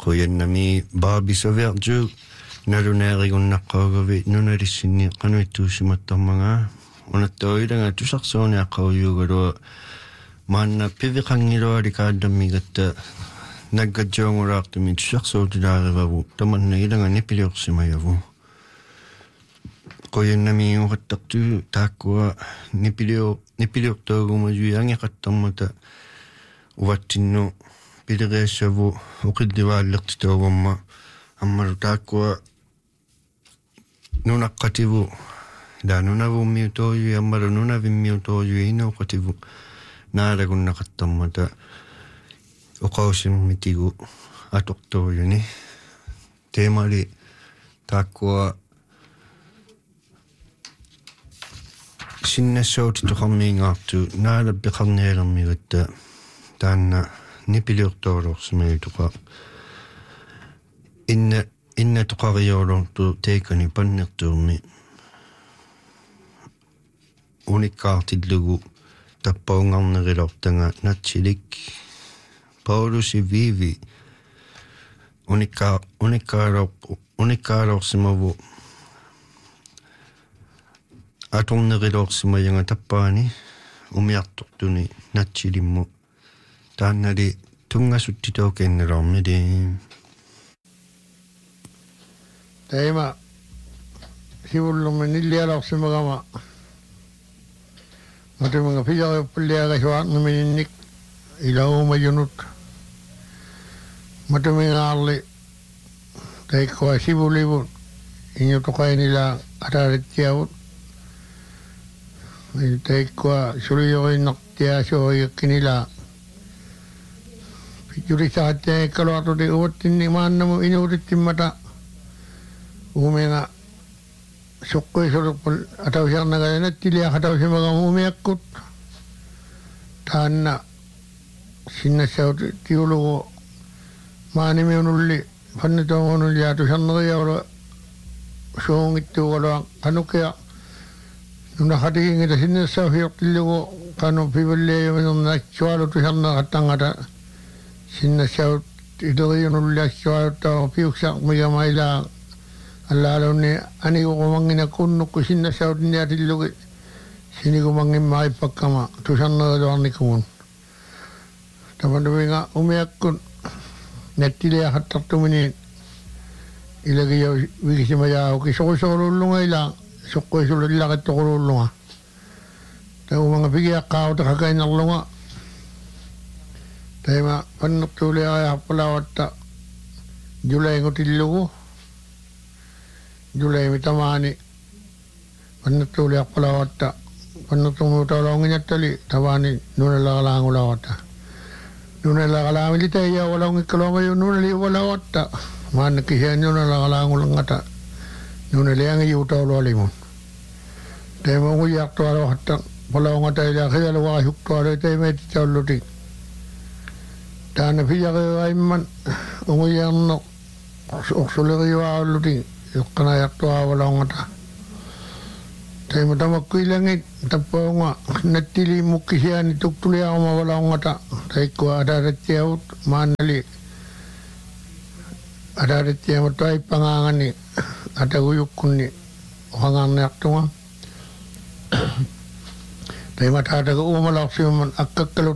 Qoyannami baabisaverju nalunaarigunnaqqaagavi nunalissinni qanuittuusimattarmanga unattoilanga tusarsuuniaqqauyuugalua maanna piviqangiluali kaadammigatta naggatjoongulaartumi tusarsuutilaarivavu tamannagilanga nipiliorsimayavu qoyannami uqattartu taakkua nipiliortoogumajuи angeqattarmata uvattinnu pileriassavu uqillivaallertitoogumma ammalu taakkua nunaqqativu la nunavummiutoojui ammalu nunavimmiutoojui inuuqativu naalagunnaqattarmata uqausimmitigu atortoojuni teemali taakkua sinnassauutitoqarmiingaartu naalappiqarnialermigatta taanna nipiliortoorlorsimaituqa inna toqariorlortu teikani pannertuurmi unikkaartillugu tappaungarnerilortanga natsilik Paulusi Vivi unikkaalorsimavu atornerilorsimayanga tappaani umiartortuni natsilimmu taannali tungasuttitookennelormidi Teima sivullummi nillialorsimagama matimanga pijareppulliagasuarnimininnik ilaumayunut matimingaarli teikkua sivulivut iñutoqainila ataarittiavut teikkua suliorinnartiaasuoiikkinila jurisaqattiangikkaluartuti uvattinni maannamu inuutittimmata uumenga suqquisuruppul atausiarnagalanattilia atausimagamu umiakkut taanna sinnassaut tiulugu maanimiunulli fannitoongunulli atusarneriaulu suungittuugalua qanukia nunaqatikingita sinnassauhiortillugu qanu pivalliayuminerna assualutusarneqattangata sinnassaut ileriunulli assualuttao piuksaqmigamailaa allaalunni aniguqumangina kunnukku sinnassautiniatillugi sinigumangimmaippakkama tusarneriluarnikumun tamanduminga umiakkun nattiliaqattartumini ilagiya vigisimayaavuki soqusoqulullungaila soqquisulillaqattoqulullunga taumanga pigiaqqaavutaqakainarlunga taima pannertuuliaqajappalawatta julaingutillugu julaimi pannertuuliaqqalawatta pannertumuutalaunginnattali tavaani nunalaqalaangulawatta nunalaqalaamilitaiya walaungikkaluamayu nunali walawatta maannakisia nunalaqalaangulangata nunaliangiyuutaulualimun taima unguyaartualuaqatta palaungata ilaqiyaluaqasuktualu taimaititaulluti taana piyaqeeqaimman unguyaarno uqsuleriuaalluti yuqqanayartuaavalaungata taima tamakkuilangit tappaunga nattili mukkisiani tuktuliaqama valaungata taikkua ataarattiavut maannali ataarattiamattu aippangaangani ataguyukkunni uqangaarniartunga taima taataga uumalaorsimman akkakkalu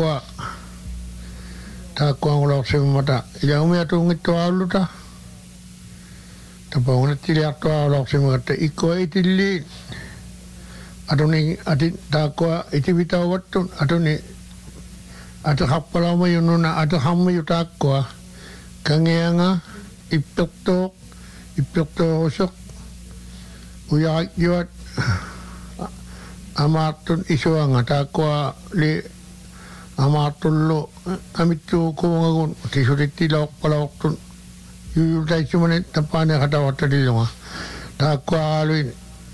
taakkuangulaorsimmata ila umiatuungittuaalluta tappaunga nattiliartuaavalaorsimagatta ikkua itilli atuni ati taakkua itivitauvattun atuni ataqappalaumayunnuna ataqammayu taakkua kangeanga ippertooruseq uyaqakkivat amaartun isuanga taakkua li amaartullu amittuukuungagun tisutittilaoqqalaortun yuyultaitsumani tappaani qatavattadillunga taakkua aaluin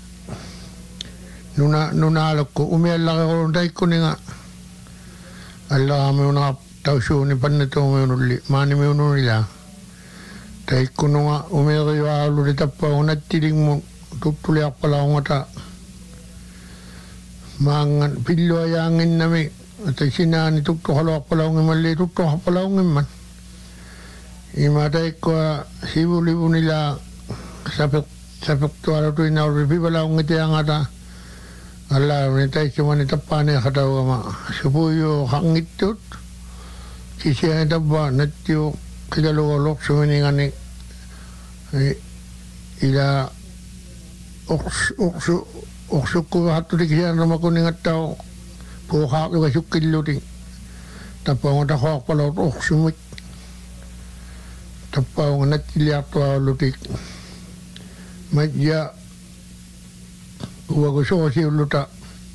nunaalukku umiallaqerulun taikkuninga allaqamiunaq tausuuni pannatuumiunulli maanimiununila taikkununga umieriuaaluli tappaunga nattilingmun tuttuliarpalaungata maangan pilluajaanginnami ata sinaani tuttuqaluarpalaungimmalli tuttuqarpalaungimman Imatai ko sibu-libu nila sapek tuara tu ina ribi bala ngiti angata ala ni tai cuma ni tapane khatawa ma subuyo hangitut kisi ai dabba natio kidalo lok sumini ngani ila oksu hatu di kisian nama kuning atau puha juga sukillu di tapang ada hak pala oksu mik tapang natiliat wa lutik Maja wago sosi luta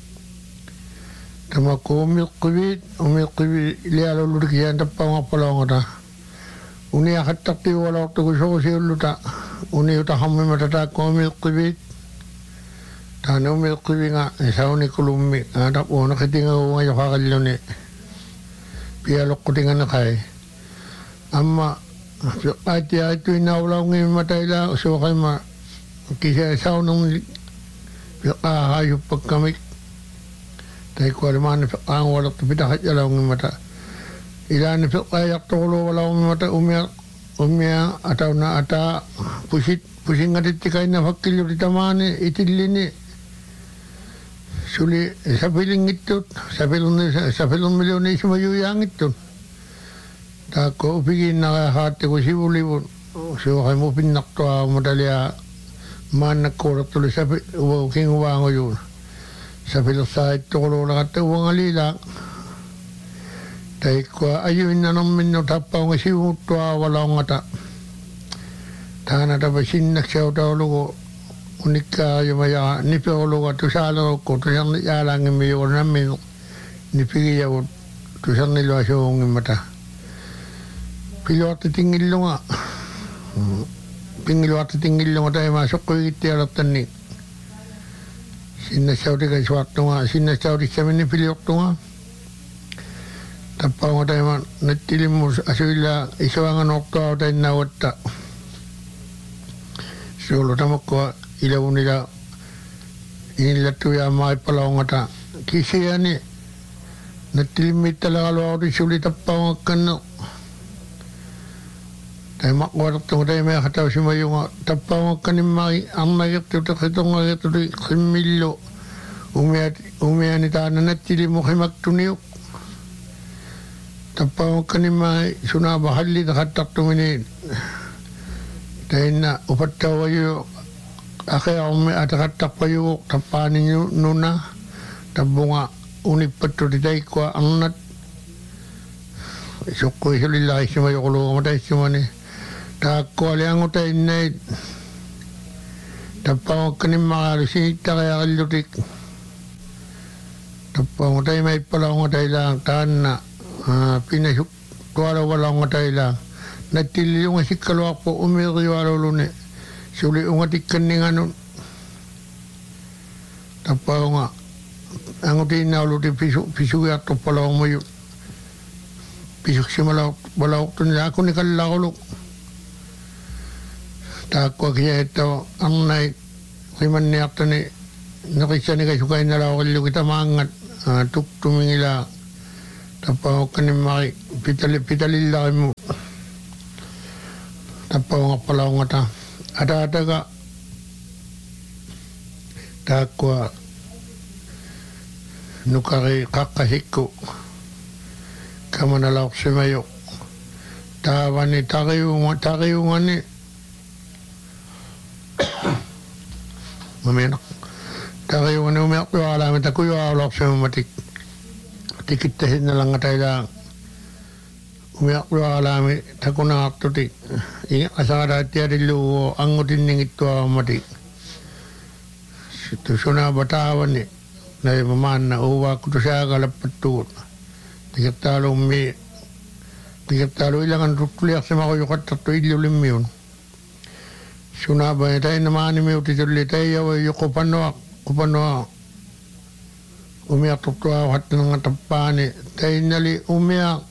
tama ko umil qibit lialo lukian tapang apalongota uni akhatakti wala to sosi luta uni uta hamme matata ko umil qibit tano umil qibinga sauni kulummi ada ona ketinga wa yo kagallone pialo kutinga kai amma ati atu ina ulongi mataila so kaima kisah saunung hayu pagkamik tay ko alman ang wala pidahat yalong mata ilan ayak tolo wala mata umya ataw na ata pusing ngatit tikay na fakilyo ditamane itilini suli sapiling itut sapilong milyon is mayuyang itut tako upigin nakahati ko sibulibon so kay mo pinakto madalya mana korot tuloy sa king wango yun sa pilosay tolo na katawang alila tay ko ayun na namin no tapaw nga si utwa walang ata tana tapasin na siya utawalo unika yumaya nipolo ka tusalo ko tusang yalang imiyo namin nipigiyaw tusang nilwasyong mata pilot tingil nga tingil waktu tingil yang ada masuk ke kita alatan ni. Sina saudi kan suatu nga, sina saudi kami ni pilih waktu nga. Tapang ada yang natilim asila isuangan waktu ada yang nawata. Solo tamak ko ilaw nila inilah tu yang mai palang ada. Kisi ni natilim itala kalau ada sulit tapang kena. Tay makwar to tay may khataw si mayo nga tapang kanimay ang mayat to kitong mayat to kimillo umya ni tanan at tili mo khimak tuniok tapang kanimay sunaba halli khatak tumini tay na upataw ayo akay umya at khatak payo tapani nuna tabunga unipat to ditay ko ang nat sukko hililay si mayo kulo matay si mani tako liang utai nei tapang kanim makarisi takaya kalutik tapang utai may palang utai lang tahan na pinasuk tuwala walang utai lang natili yung asik kalwak po umiri wala lune suli ungatik kaninga nun tapang nga ang utai na uluti pisuk yato palang mo yun pisuk si malawak to nila ako ni kalakulok tako kaya ito ang nai kiman niyak to ni nakisya ni kasukay na law kalyo kita maangat tumingila tapaw kanimaki pitalila mo tapaw nga palaw nga ta ada ka tako nukari kakasiko kamanalawak si mayo tawa ni takiyungan ni Mamenak. Tayo nga umiyak ko alamin ta kuyo alok sa matik. Tikit tahin na lang tayo lang. Umiyak ko alamin ta ko na aktutik. Ingat asara tiya dilu angutin ning ito matik. Ito suna batawan ni. Na maman na uwa ko to siya kalapat tuot. Tikit talo ilangan rutuliak sa mga kuyukat tato ilulim yun. Suna ba tayo naman ni Mio tituloy tayo ay kupano umiyak tuwa at ng tapani tayo nali umiyak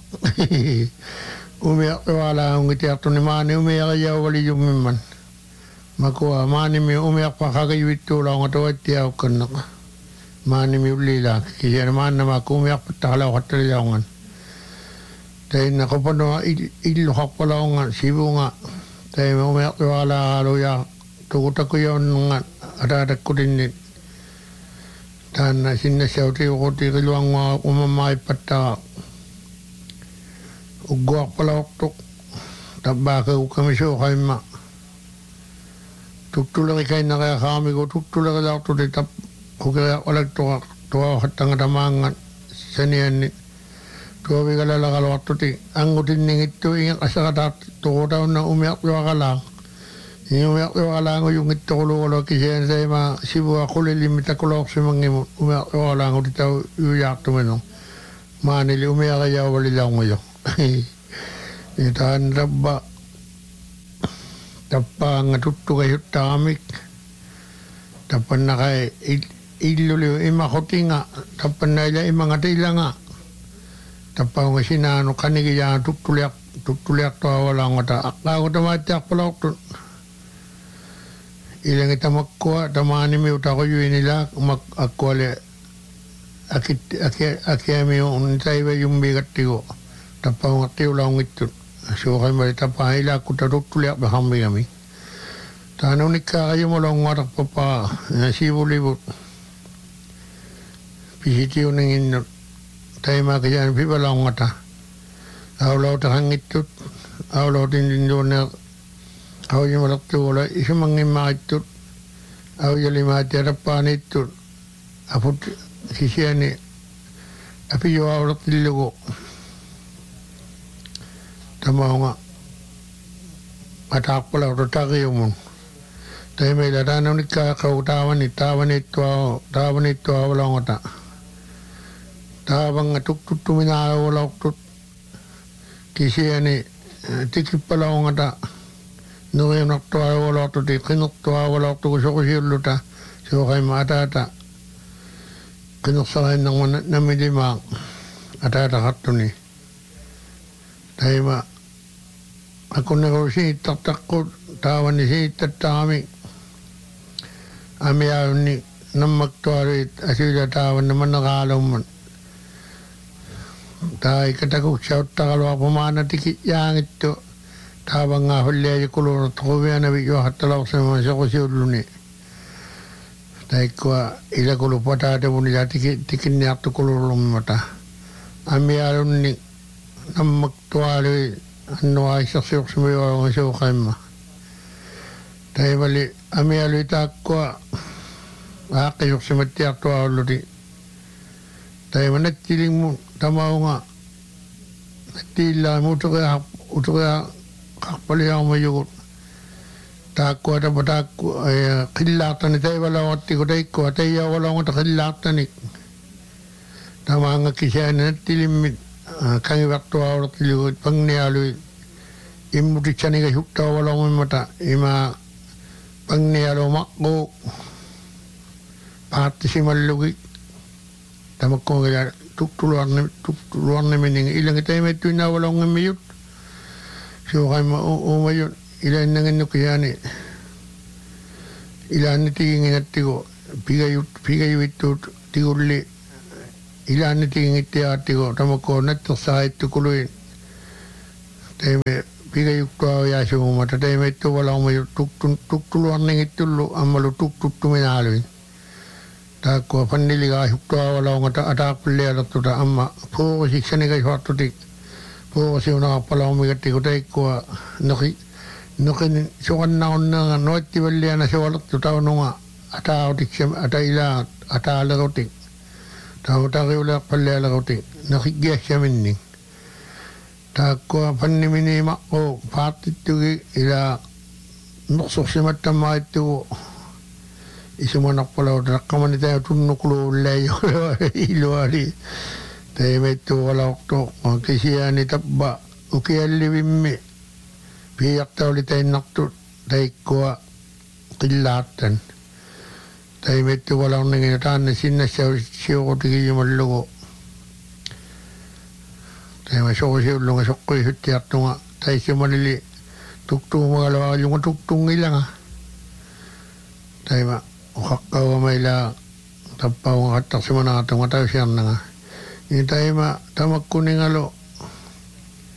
wala ang itiyak to ni Mani umiyak ayaw wali yung miman makuha Mani Mio umiyak pa kagayuit to lang at tiyaw ka na Mani Mio lila kaya naman na umiyak pa takalaw at talayangan Tei na kopanoa illu happalaonga sivunga. Tei me umea tuala aluya tukutakuyon atatakutinit. Tana sinna siauti ukoti kiluangwa umamai patta. Uguak palaoktuk. Tabaka ukamiso kaima. Tuktulaki kain na kaya kami ko tuktulaki laoktu di tap kukaya olag tuwa hatanga tamangan sanian tuwa bigala kalawaktu ti anggutin ningit tu ingat asakatat tuwa taon na umiak tuwa kalang umiak tuwa kalang yung ito kulo kisiyan sa ima sibuwa kulilimita kulok si mangimot umiak tuwa kalang uti tao uyak tu menong manili umiak kaya walilang ngayon itahan rabba tappa nga tuttu kayo tamik tappan na kay ilulu ima kotinga tappan na ila ima nga tila nga tappa nga sinano kanigiyang tuttuliak to wala nga ta ako tamatiak pala ako ilang ita magkuha tamani mi uta ko yun nila akakwale akiyami yung untaywa yung bigat tiyo tappa nga tiyo lang ito so kay malita pa ila ko tuttuliak bahambi kami tanong nikka kayo mo lang warak pa pa sibulibot pisitiyo ng inyo tayo makayan pibalang mata awlaw takang itut awlaw tindindo na aw yung malakto wala isumangin makitut aw yung limati harapan itut apot sisiya ni api yung awlak tilugo tamaw nga matak pala rotaki yung mo tayo may latanaw ni kakautawan tawan ito walang ota tawang nga tuminaraw wala tut kisiya ni tikip pala ang ata nung yung naktuwa wala tut kinuktuwa wala tut gusto ko siyulo ta so kay maatata kinuksahin ng namilimang atata kato ni tayo ma ako na ko siya taktakot tawan ni siya tatami amiyaw ni nang magtuwarit asila tawan naman nakalaw man tayo katakok siya takalwa pumana tikit yang ito tabang nga hulya yung kulurot ko biya na bigyo hatalaw sa mga siya ko siya ni tayo kwa ila kulupa tayo po nila tikin niya ito kulurong mata amiyaw ni nang magtuwarit ano ay saksiyok sa mga yung siya kay ma tayo bali amiyaw ita kwa akayok sa matiyak to awlo di tayo manatiling mo tamaw nga natila mo ito kaya kakpalihan mo yung takwa na patakwa kilatan ni tayo wala wati ko tayo wala wati kilatan ni tama nga kisya na natilim kang iwak to awlo tiligod pang niyalo imuti siya ni kayukta wala mo mata ima pang niyalo makko pati si malugi tamak ko kaya tuktuluan na mening ilang ito may tuwina walang ngamayot so kaya umayot ilan na nga kaya ni ilan na tingin at tigo pigayo ito tiguli ilan na tingin iti atigo tamak ko natasakay ito kuluin tayo may pigayo ito yaso mo mata tayo may ito walang mayot tuktuluan na ito ang malutuk tuminaloy takwa paniliga hukta wala nga atak pala to ta amma po siksani kay hatu tik po si una pala umigati ko tay ko noki so kan na no ti wala na so wala to ta no nga ata tik ata ila ata la tik ta wala pala la tik noki gya siya takwa panimini ma o pati tu ila nokso si matama ito isumanak pala rakaman ni tayo tunuklo layo iluari tayo may ito wala okto kisiya ni tabba ukiyal liwimi piyak tayo li tayo nakto tayo kuwa kilatan tayo may ito wala akong nangyayatan na sinasyaw ko tiki yung malugo tayo may soko siya ulong asok ko ihutiyak to nga tayo siya malili tuktung mga lawa yung tuktung ilang tayo ma ukakaw may la tapaw nga hatak si manatong mataw siya na nga yung tayo ma tamak kuning alo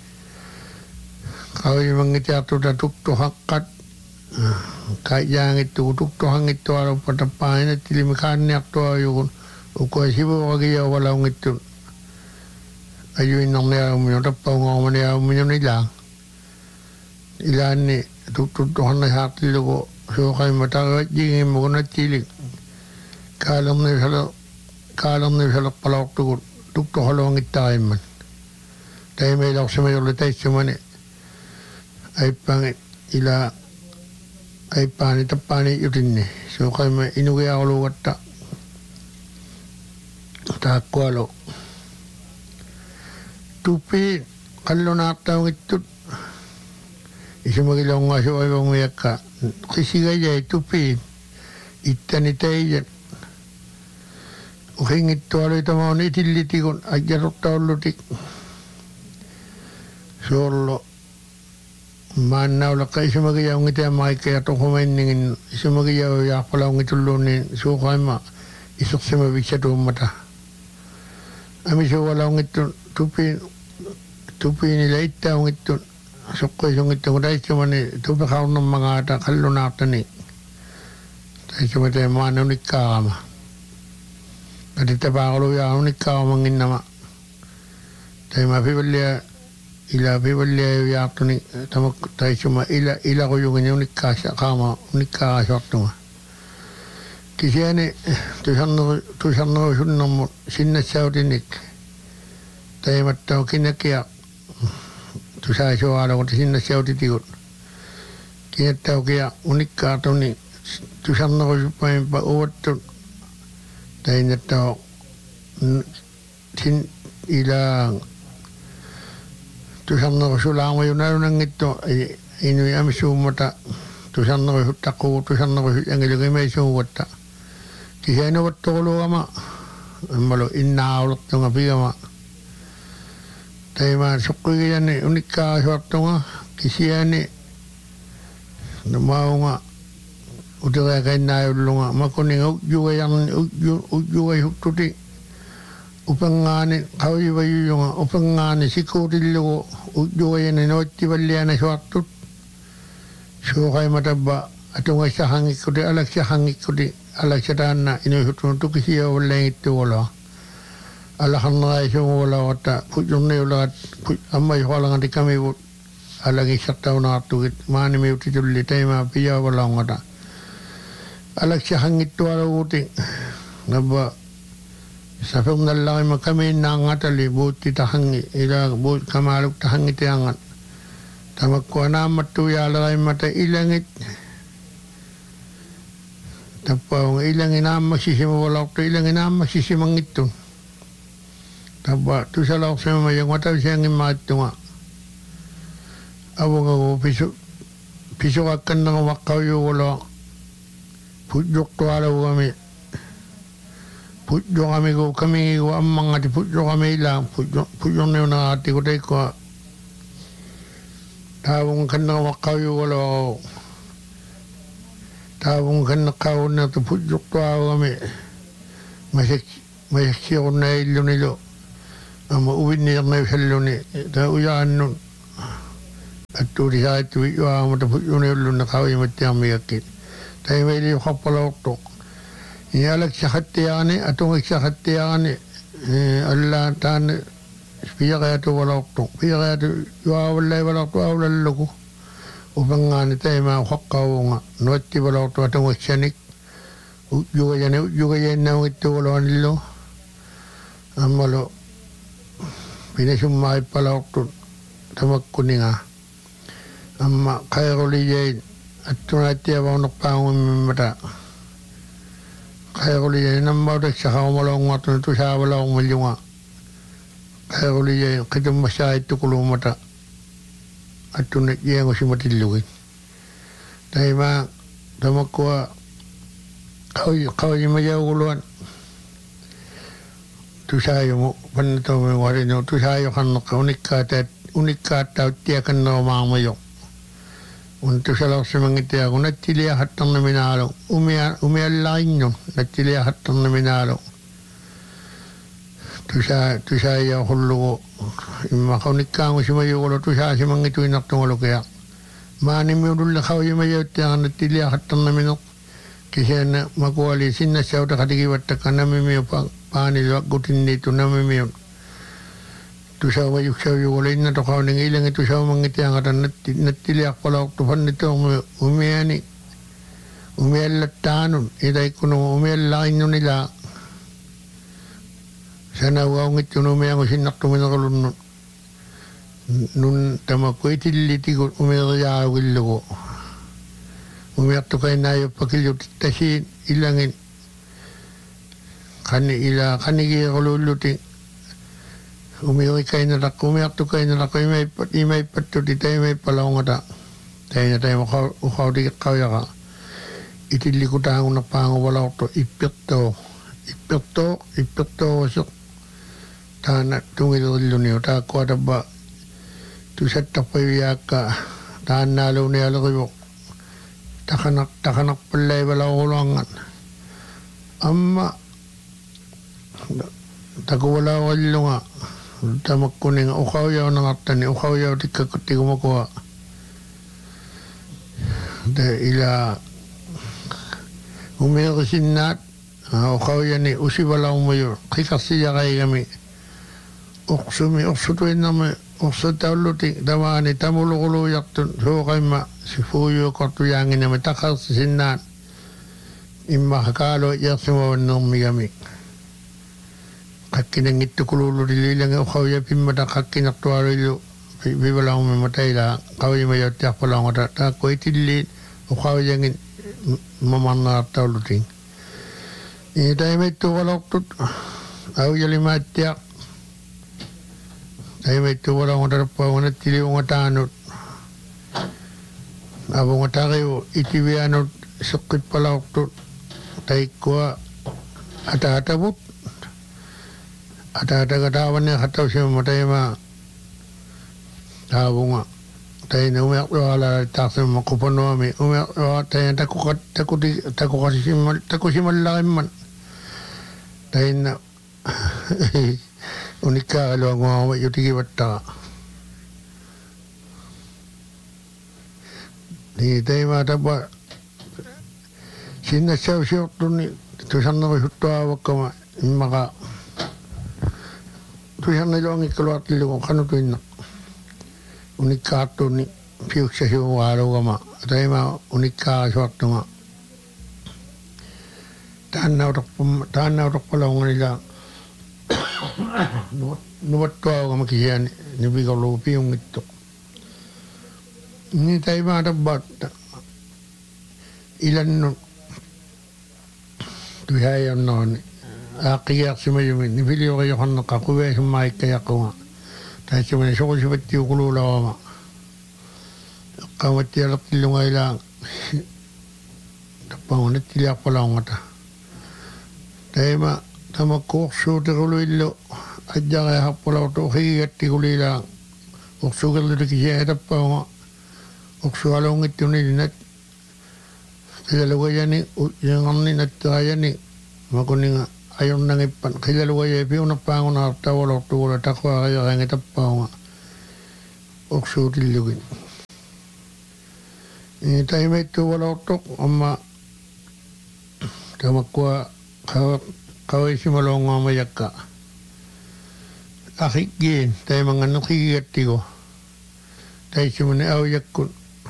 Kau mangita tu dah tukto hakat. Kai yang itu tukto hang itu aro pada paine tili makan ni akto ayu uko sibo wagi ya wala ngitu. Ayu inang ni ayu minyo tapau ngom ni ayu minyo ni lang. Ilan ni tukto han hati logo so kai mata jingi mo na tili. Kalam ni sala palok tu tukto halo ngita iman. Tay may lak sa mayo letay sumani. Ay pang ila ay pani tapani yutin ni. So kay may inuwi ako luwat ta. Takwalo. Tupi kalau nak tahu itu isu magilaw nga so ay umiyak ka. Kasi gaya tupi itan itay uking ito alo ito mga itiliti kon ajarot taulutik. Solo manaw la kay sumagayaw ngiti amay kaya to kumain ningin sumagayaw ya pala ngitulo ni so kay ma isok sa mabigsa to mata ami so wala ngito tupi nila ita ngito so ko so ngito dai cuma ni tupi kaw ng mga ata kalunata ni dai cuma tayo manaw ni kama pati tabakalo ya ni kama mangin nama tayo mapibalya ila bibalya ya tu ni tamak tay cuma ila ko yung ganyan nikasa kama nikasa tu kisya ni tusan no sunno sinna saudinik tay mattaw kinakya tusa so ala ko sinna saudi tigot kinataw kaya unika tu ni tusan no pa pa uwat tu tay nataw sin ila tusan no sulang mo yun nang ito inuwi ami sumata tusan no takko tusan no yang ilagay may sumata kisya no wat tolo ama malo inaulot ng api ama tayo man sukuy yan ni unika suwato nga kisya ni namao nga utagay kay nayulo nga makuning ugyugay huktuti upangani kau iba yung upangani sikurilo ugyugay na noti balya na suwatut so kay mataba atong ay sa hangik ko di alag sa hangik ko di alag sa dana inuhutun to kisiya wala ito wala alakan na ay siyong wala wata putyong na yung lahat amay wala nga di kami alag isak tao na atukit mani may utitulit ay mapiya wala nga ta alag sa hangik to wala uting naba sa film na lang kami nangatali buti tahangi ila buti kamalog tahangi tiyangan tamak ko na matuya lagay mata ilangit tapang ilangin na magsisimuwalak to ilangin na magsisimang ito tapa to sa lak sa mamayang mata siyang imato nga awang ako piso kakan ng wakaw yung wala putyok to alaw kami putyo kami ko ang mga di putyo kami lang putyo na yung nakati ko tayo ko tawang kan na wakaw yung wala ako tawang kan na kao na ito putyo ko kami masiksi ako na ilo nilo ang mauwid niya na yung salo ni tauyaan nun at turi sa ito yung mga putyo na yung nakao yung matiyang miyakit tayo may liyo kapalaw to Ialak sa hatiane atong sa hatiane Allah tan piya kaya to walak to piya kaya to wala walak to wala loko upang tay ma hakkaw nga notti walak to atong sanik juga yan na ito wala nilo amalo pinasumay palak to tamak kuninga amma kaya ko liye at tunati abang nakpangon mata kaya ko liya nambaw dak sa kamalong nga to sa walong malyunga kaya ko liya kita masayit to kulong mata at tunat iya ko si matilugin dahil ma damak ko kau yung mayaw kuluan to sayo mo panato mo wari no to sayo kan unik ka tao tiya kan na umamayok untuk salah semangiti ako natiliya hatang na minalo umialain nyo natiliya hatang na minalo tusa ya hullugo imakaunikkaagu simayugolo tusa simangituinartungolo kea maanimiudulle khawyimayauttaana tiliaqattarnaminoq kisena makuali sinna sauta khatigivattakka namimiu paanilo akkutinniitu namimiu tusa wayuksayugolo inna toqawninga ilangi tusa mangitiangata nattiliaqpalaortu fannitoormu umiani umiallattaanun idaikkunugu umiallarinnunila sana waungitunu umiangu sinnartuminerulunnu nun tamakuitillitigu umiriyaawillugu umiartukainnaayuppakillu tasiin ilangin qanigiirululluti umirikainalaqqa umiartukainalaqqa imaipattuti taimaipalaungata taina uqautigiqqaviaqa itillikutaangunnerpaangu valaortu ippirtoo taana tungilirilluniu taakkuatappa tusattarpaviaakka taannaaluunialerivu takanarpallaivalauruangan amma takuvalauallunga tamakkuninga uqaujaunerartani uqaujautikkakkutigumakua ila umirisinnaat uqaujani usivalaumayu qikarsiaqaigami uqsutuinnarmi uqsutaulluti tamaani tamuluquluuyartun suuqaimma sifuuyuukortuyaanginami taqarsisinnaat imma kaalo yersimavannermigami qakkinangittukuluulluti liilangi uqauja pimmata qakkinartualuillu vivalaumimma taila qaujimayuttiarpalaungata taakkuitilliit uqaujangin mamarnaartaullutin taimaittuqalortut aujalimaattiaq taimaittuqalaungatarappaungattiliunga taanut avungatariu itivianut seqqippalaortut taikkua ataatavut ataatagataavane qattausimma taima taavunga taina umiartuala taarsimma qupanuami umiartua taina takusimallarimman taina unikkaagaluanguama yutigivattaqa ni taima tappa sinnassausiortuni tusarnerisuttuaavakkama immaqa tusarniluangikkaluartillugu qanutuinna unikkaartuni piuksasiugaluugama taima unikkaasuartunga taannautorpalaunganila nuvattuaugama kisiani nipikollugu piungittu ni taima tappa ilannu tuhaayonnooni aaqqigiarsimayumi nipilioriornerqa quveesummaikkayaqqunga taitsimani soqusipattiuquluulawama eqqamattialertillunga ilaa tappaungattiliarpalaungata taima tamakkuorsuutiruluillu ajjaqeharpalautu uqigigattikulilaa orsukerluti kisiatappaunga orsualuungittunilinat qilalugayani yengarni natterayani makuninga ajornangippan qilalugayai piunappaangunaartavolortugula taqwaaqayaqangitappaunga orsuutillugin taimaittuvalortoq amma tamakkua qawaisimalonguamajakka aqiggin taimanganneqigigattigu taitsimani aujakkun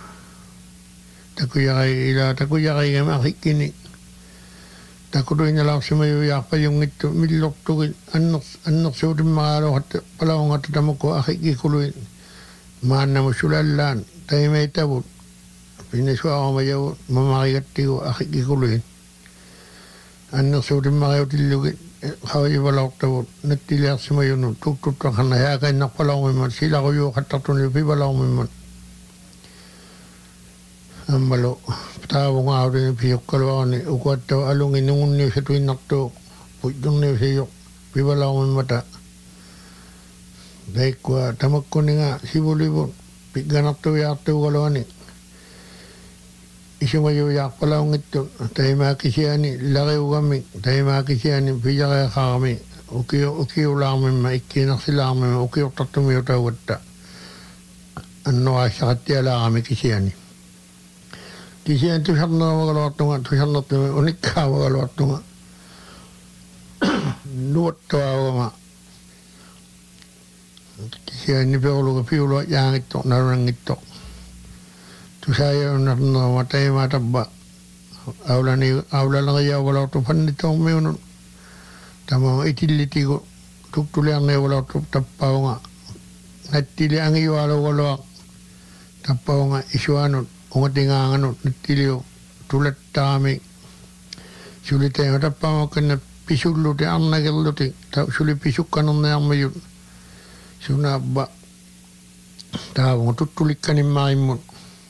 takuyaqaigami aqiggini takutuinalaarsimayuyaarpajungittu millortugin annersuutimmaqaaluqatta palaungatta tamakkua aqiggikuluin maannamu sulallaan taimaitavut pinnisuaqamajavu mamarigattigu aqiggikuluin annersuutimmaqayutillugin qawajivalaortavut nattiliarsimayunu tuktuttaqarna yaaqainnarpalaumimman silaquyuuqattartuni pivalaumimman ammalo taavungaavuni piuqqaluarni ukuattava alungi nungunniusatuinnartuu pujjurniusiyoq pivalaumimmata taikkua tamakkuninga sivulivun pigganartuviartuugaluani isimayuyaarpalaungittu taimaakisiani lariugammi taimaakisiani pijaqeeqaarmi ukiulaarmimma ikkiinersilaarmimma ukiortartumiutaugatta annoaissaqattialaarami kisiani kisian tusarnermagaluartunga tusarnertumi unikkaamagaluartunga nuottoaugama kisian niperuluga piulua yaangitto narunangitto tusaayaunarnerma taimatabba aulalangayaugaluartu pannittoormiunun tama itillitigo tuktuliarneegulartu tappaunga nattili angiyualugalua tappaunga isuanut ungatingaanganut nattiliu tulattaami suliteenga tappaamakkanna pisulluti arnagelluti suli pisukkanernearmayut sunaabba taavunga tuttulikkanimmarimmun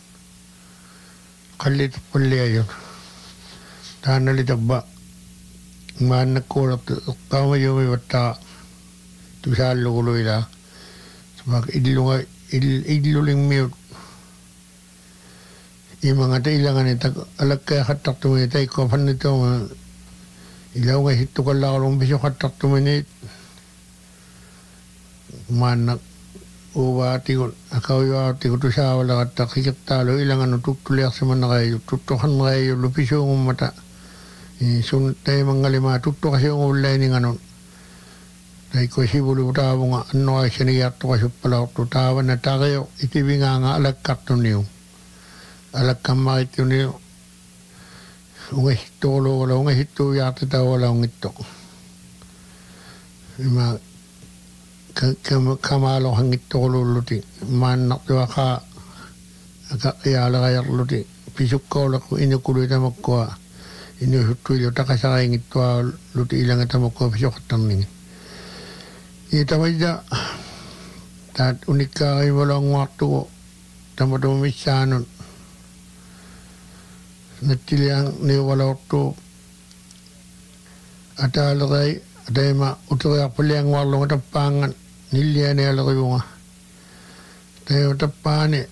qallitupalliayut taannalitabba maannakkuulertu eqqaamayumi vattaa tusaalluгuluila sabak illulingmiut imangata ilangani tak alakkaaqattartumini taikko pannituuma ilaunga hittuqallaqalum pisukattartumini maannak uvaatigut akauyuaatigu tusaawalaqatta qikertaalu ilanganu tuttuliarsimanaqayu tuttuqarnerayullu pisuungummata sun taimangalima tuttuqasiungullaininganu taikko sivulu taavunga annoaissanigiartoqasuppalaortu taavana taqio itivingaanga alakkartuniu alakkammarituniu ungahittuquluugala ungahittuujaartitaualaungitto ima kamaalohangittuquluulluti maannartuaqa aqaqiyaalaqajarluti pisukkaulaqu inukuluitamakkua inusuttuilu taqasaraingittualuti ilangatamakua pisuqattarningi itawajja taat unikkaarimaluanguartugu tamatumissaanut nattiliang niuvalortu ataalerai ataima uteriarpalianguarlunga tappaangan nillianialeriunga taima tappaani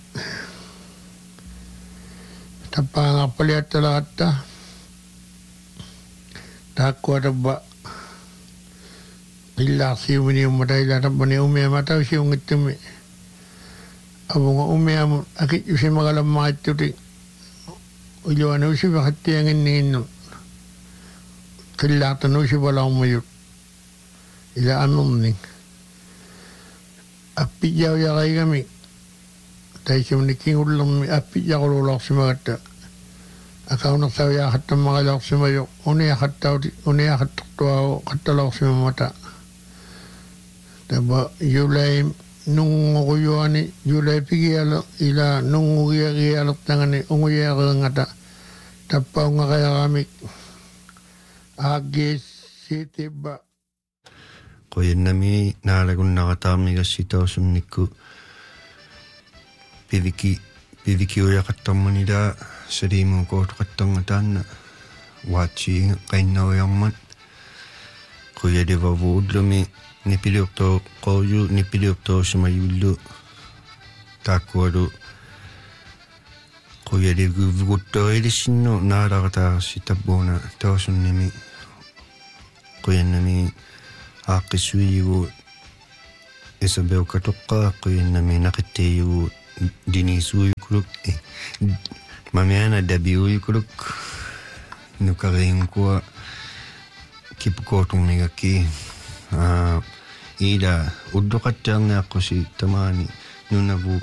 tappaangarpaliattalaqatta taakkuatabba illaarsiuminiummataila tappani umiamatausiungittumi avunga umiamu akitjusimagalammarittuti ujuanuusivaqattianginniginnu killaartanuusivalaarmayut ila anerning appijaujarigami taisumnikingullermi appijaqululaarsimagatta akaunersaujaaqattammaqilaarsimayu uniaqattartuau qattalaarsimamata taba julai nunguyuani julai pigiala ila nungugialertangani unguyareengata tappaungaqayaramik aagiissitibba qoyannami naalagunnaqataarmigassitausunnikku pivikiuyaqattarmunila salimuukuutuqattarngataanna waatsi qainnauyarmat quyalivavuullumi nipiliortoosumayullu taakkualu quyalivuguttorilissinnu naalaqataarsitabbuuna tausunnimi quyannami aaqqissuiyigu isabeuqatoqqaa quyannami naqittiiyigu dinisuuyikuluk mamiana dabiuyikuluk nukariinkua kipukootummigakki ida uddoqattiarniaqqussi tamaani nunavu